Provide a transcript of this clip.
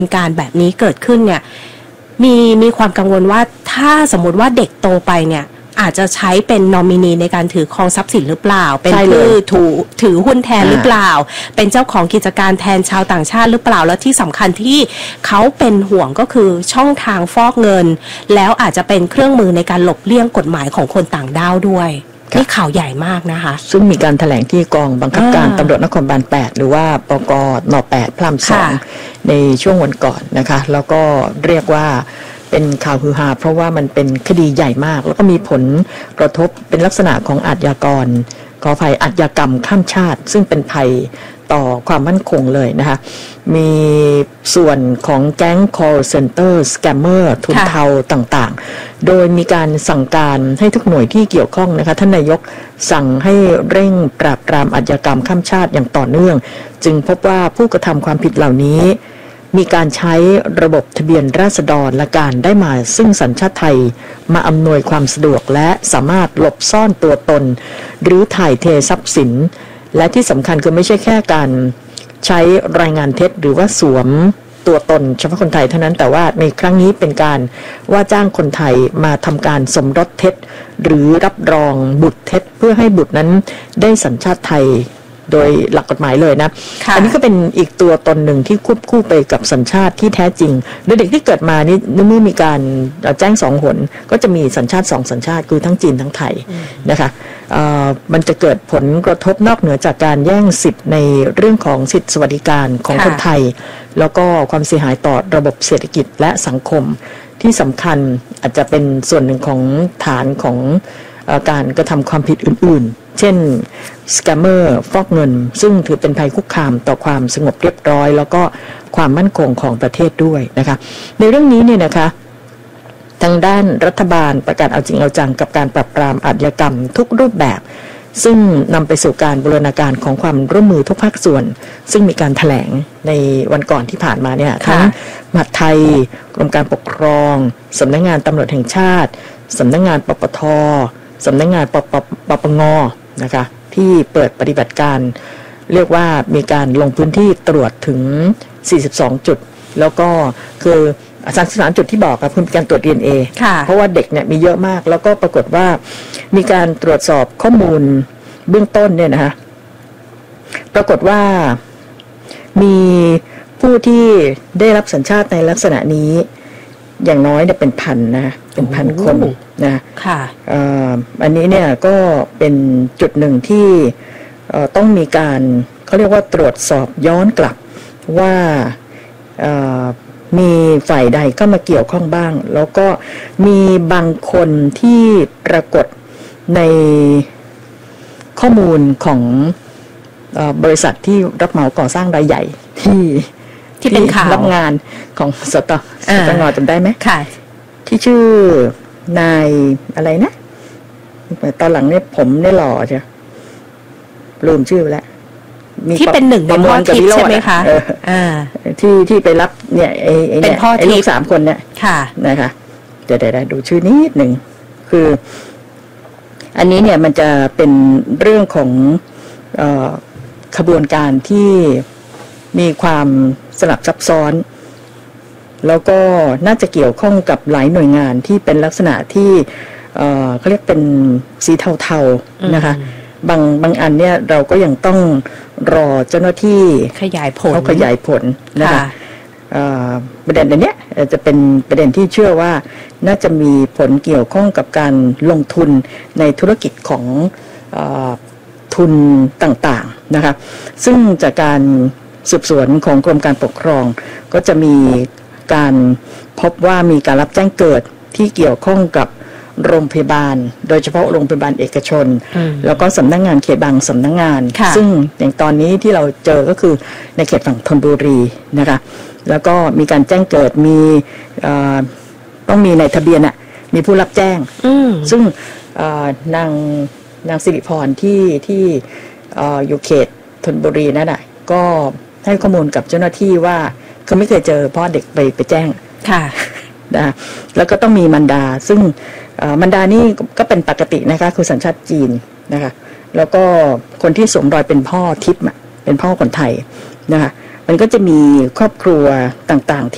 การแบบนี้เกิดขึ้นเนี่ยมีความกังวลว่าถ้าสมมติว่าเด็กโตไปเนี่ยอาจจะใช้เป็นนอมินีในการถือครองทรัพย์สินหรือเปล่าเป็นผู้ถือหุ้นแทนหรือเปล่าเป็นเจ้าของกิจการแทนชาวต่างชาติหรือเปล่าแล้วที่สำคัญที่เขาเป็นห่วงก็คือช่องทางฟอกเงินแล้วอาจจะเป็นเครื่องมือในการหลบเลี่ยงกฎหมายของคนต่างด้าวด้วยนี่ข่าวใหญ่มากนะคะซึ่งมีการแถลงที่กองบังคับการตำรวจนครบาล 8หรือว่าปกน8พลัม2ในช่วงวันก่อนนะคะแล้วก็เรียกว่าเป็นข่าวฮือฮาเพราะว่ามันเป็นคดีใหญ่มากแล้วก็มีผลกระทบเป็นลักษณะของอาชญากรขออภัยอาชญากรรมข้ามชาติซึ่งเป็นภัยต่อความมั่นคงเลยนะคะมีส่วนของแก๊ง call center scammer ทุนเทาต่างๆโดยมีการสั่งการให้ทุกหน่วยที่เกี่ยวข้องนะคะท่านนายกสั่งให้เร่งปราบปรามอาชญากรรมข้ามชาติอย่างต่อเนื่องจึงพบว่าผู้กระทำความผิดเหล่านี้มีการใช้ระบบทะเบียนราษฎรและการได้มาซึ่งสัญชาติไทยมาอำนวยความสะดวกและสามารถหลบซ่อนตัวตนหรือถ่ายเททรัพย์สินและที่สำคัญคือไม่ใช่แค่การใช้รายงานเท็จหรือว่าสวมตัวตนเฉพาะคนไทยเท่านั้นแต่ว่าในครั้งนี้เป็นการว่าจ้างคนไทยมาทำการสมรสเท็จหรือรับรองบุตรเท็จเพื่อให้บุตรนั้นได้สัญชาติไทยโดยหลักกฎหมายเลยนะอันนี้ก็เป็นอีกตัวตนหนึ่งที่ควบคู่ไปกับสัญชาติที่แท้จริงโดยเด็กที่เกิดมานี่เมื่อมีการแจ้ง2 หนก็จะมีสัญชาติ2 สัญชาติคือทั้งจีนทั้งไทยนะคะมันจะเกิดผลกระทบนอกเหนือจากการแย่งสิทธิ์ในเรื่องของสิทธิสวัสดิการของคนไทยแล้วก็ความเสียหายต่อระบบเศรษฐกิจและสังคมที่สำคัญอาจจะเป็นส่วนหนึ่งของฐานของการกระทำความผิดอื่นๆเช่นสแกมเมอร์ฟอกเงินซึ่งถือเป็นภัยคุกคามต่อความสงบเรียบร้อยแล้วก็ความมั่นคงของประเทศด้วยนะคะในเรื่องนี้เนี่ยนะคะทางด้านรัฐบาลประกาศเอาจริงเอาจังกับการปราบปรามอาชญากรรมทุกรูปแบบซึ่งนำไปสู่การบูรณาการของความร่วมมือทุกภาคส่วนซึ่งมีการแถลงในวันก่อนที่ผ่านมาเนี่ยทั้งมหาดไทยกรมการปกครองสำนักงานตำรวจแห่งชาติสำนักงานปปทสำนักงานปปงนะคะที่เปิดปฏิบัติการเรียกว่ามีการลงพื้นที่ตรวจถึง42จุดแล้วก็คือ33จุดที่บอกครับคือการตรวจ DNA เพราะว่าเด็กเนี่ยมีเยอะมากแล้วก็ปรากฏว่ามีการตรวจสอบข้อมูลเบื้องต้นเนี่ยนะคะปรากฏว่ามีผู้ที่ได้รับสัญชาติในลักษณะนี้อย่างน้อยเนี่ยเป็นพันนะเป็นพันคนนะอันนี้เนี่ยก็เป็นจุดหนึ่งที่ต้องมีการเขาเรียกว่าตรวจสอบย้อนกลับว่ามีฝ่ายใดเข้ามาเกี่ยวข้องบ้างแล้วก็มีบางคนที่ปรากฏในข้อมูลของบริษัทที่รับเหมาก่อสร้างรายใหญ่ที่เป็นข่าวรับงานของสตงจำได้ไหมค่ะที่ชื่อนายอะไรนะตอนหลังเนี่ยผมเนี่ยหล่อใช่ลืมชื่อไปแล้วที่เป็นหนึ่งในพ่อทิพย์ใช่ไหมคะที่ไปรับเนี่ยเป็นพ่อทิพย์ลูก3 คนเนี่ยค่ะนะคะเดี๋ยวดูชื่อนิดหนึ่งคืออันนี้เนี่ยมันจะเป็นเรื่องของขบวนการที่มีความสลับซับซ้อนแล้วก็น่าจะเกี่ยวข้องกับหลายหน่วยงานที่เป็นลักษณะที่เขาเรียกเป็นสีเทาๆนะคะบางอันเนี่ยเราก็ยังต้องรอเจ้าหน้าที่ขยายผลเขาขยายผลนะคะประเด็นนี้จะเป็นประเด็นที่เชื่อว่าน่าจะมีผลเกี่ยวข้องกับการลงทุนในธุรกิจของทุนต่างๆนะคะซึ่งจากการสืบสวนของกรมการปกครองก็จะมีการพบว่ามีการรับแจ้งเกิดที่เกี่ยวข้องกับโรงพยาบาลโดยเฉพาะโรงพยาบาลเอกชนแล้วก็สำนักงานเขตบางสำนักงานซึ่งอย่างตอนนี้ที่เราเจอก็คือในเขตฝั่งธนบุรีนะคะแล้วก็มีการแจ้งเกิดมีต้องมีในทะเบียนมีผู้รับแจ้งซึ่งนางสิริพรที่อยู่เขตธนบุรีนั่นแหละก็ให้ข้อมูลกับเจ้าหน้าที่ว่าเขาไม่เคยเจอพ่อเด็กไปแจ้งค่ะนะแล้วก็ต้องมีมารดาซึ่งมารดานี่ก็เป็นปกตินะคะคือสัญชาติจีนนะคะแล้วก็คนที่สวมรอยเป็นพ่อทิพย์เป็นพ่อคนไทยนะคะมันก็จะมีครอบครัวต่างๆที่